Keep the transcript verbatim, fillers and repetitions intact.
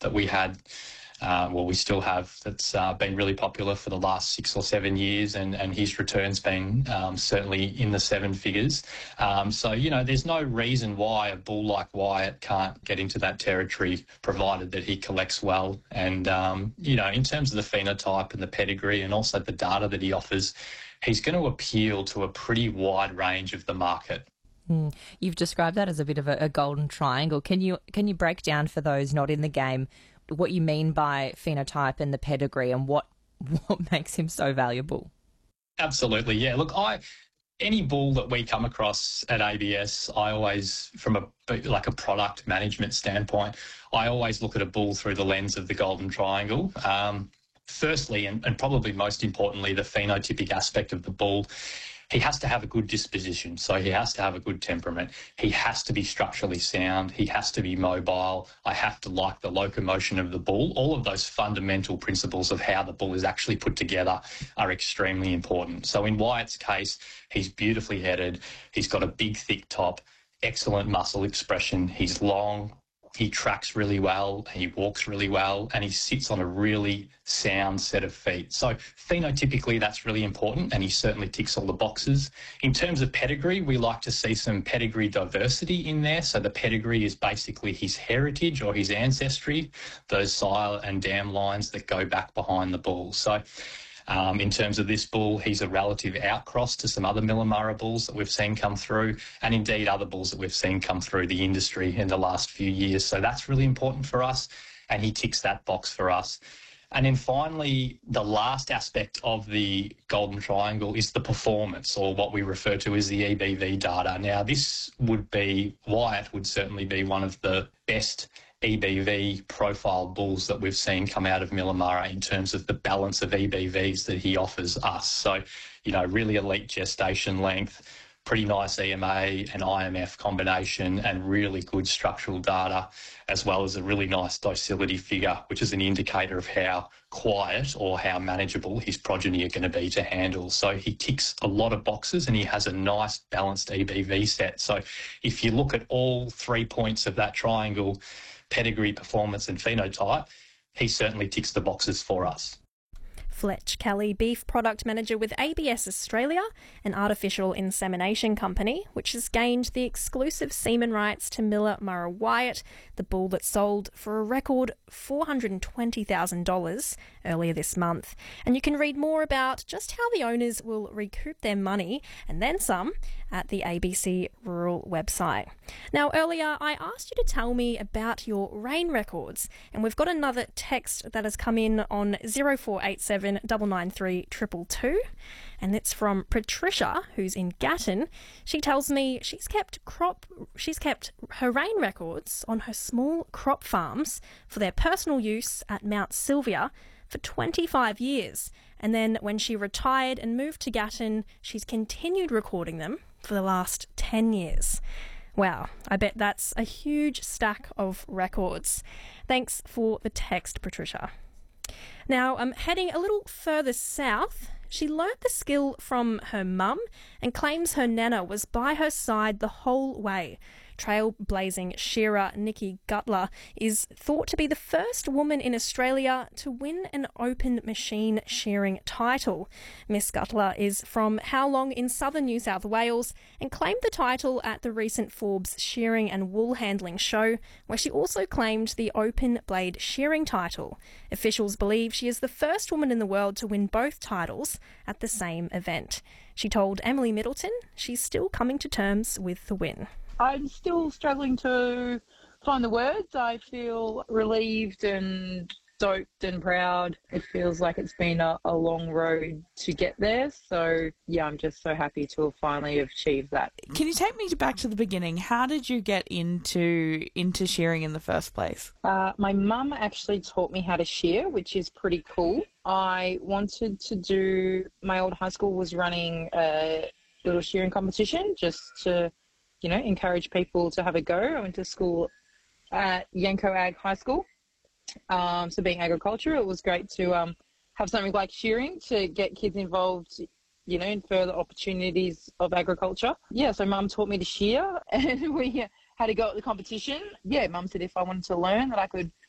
that we had, uh, well, we still have, that's uh, been really popular for the last six or seven years, and, and his return's been um, certainly in the seven figures. Um, so, you know, there's no reason why a bull like Wyatt can't get into that territory, provided that he collects well. And, um, you know, in terms of the phenotype and the pedigree and also the data that he offers, he's going to appeal to a pretty wide range of the market. Mm. You've described that as a bit of a, a golden triangle. Can you can you break down for those not in the game what you mean by phenotype and the pedigree, and what what makes him so valuable? Absolutely, yeah. Look, I any bull that we come across at A B S, I always, from a like a product management standpoint, I always look at a bull through the lens of the golden triangle. Um, firstly, and, and probably most importantly, the phenotypic aspect of the bull. He has to have a good disposition, so he has to have a good temperament. He has to be structurally sound. He has to be mobile. I have to like the locomotion of the bull. All of those fundamental principles of how the bull is actually put together are extremely important. So in Wyatt's case, he's beautifully headed. He's got a big, thick top, excellent muscle expression. He's long. He tracks really well, he walks really well, and he sits on a really sound set of feet. So phenotypically, that's really important, and he certainly ticks all the boxes. In terms of pedigree, we like to see some pedigree diversity in there. So the pedigree is basically his heritage or his ancestry, those sire and dam lines that go back behind the bull. So Um, in terms of this bull, he's a relative outcross to some other Millamurra bulls that we've seen come through, and indeed other bulls that we've seen come through the industry in the last few years. So that's really important for us, and he ticks that box for us. And then finally, the last aspect of the golden triangle is the performance, or what we refer to as the E B V data. Now, this would be, Wyatt would certainly be one of the best E B V profile bulls that we've seen come out of Millamurra in terms of the balance of E B Vs that he offers us. So, you know, really elite gestation length, pretty nice E M A and I M F combination, and really good structural data, as well as a really nice docility figure, which is an indicator of how quiet or how manageable his progeny are going to be to handle. So he ticks a lot of boxes, and he has a nice balanced E B V set. So if you look at all three points of that triangle, pedigree, performance and phenotype, he certainly ticks the boxes for us. Fletch Kelly, Beef Product Manager with A B S Australia, an artificial insemination company which has gained the exclusive semen rights to Millamurra Wyatt, the bull that sold for a record four hundred twenty thousand dollars earlier this month. And you can read more about just how the owners will recoup their money and then some at the A B C Rural website. Now, earlier I asked you to tell me about your rain records, and we've got another text that has come in on zero four eight seven nine nine three two two two, and it's from Patricia, who's in Gatton. She tells me she's kept crop she's kept her rain records on her small crop farms for their personal use at Mount Sylvia for twenty-five years, and then when she retired and moved to Gatton, she's continued recording them for the last ten years. Wow, I bet that's a huge stack of records. Thanks for the text, Patricia. Now, I'm heading a little further south. She learnt the skill from her mum and claims her nana was by her side the whole way. Trailblazing shearer Nikki Gutler is thought to be the first woman in Australia to win an open machine shearing title. Miss Gutler is from Howlong in southern New South Wales and claimed the title at the recent Forbes Shearing and Wool Handling show, where she also claimed the open blade shearing title. Officials believe she is the first woman in the world to win both titles at the same event. She told Emily Middleton she's still coming to terms with the win. I'm still struggling to find the words. I feel relieved and stoked and proud. It feels like it's been a, a long road to get there. So, yeah, I'm just so happy to have finally achieved that. Can you take me back to the beginning? How did you get into into shearing in the first place? Uh, my mum actually taught me how to shear, which is pretty cool. I wanted to do, my old high school was running a little shearing competition just to, you know, encourage people to have a go. I went to school at Yanco Ag High School. Um, so being agriculture, it was great to um, have something like shearing to get kids involved, you know, in further opportunities of agriculture. Yeah, so mum taught me to shear and we had to go at the competition. Yeah, mum said if I wanted to learn that I could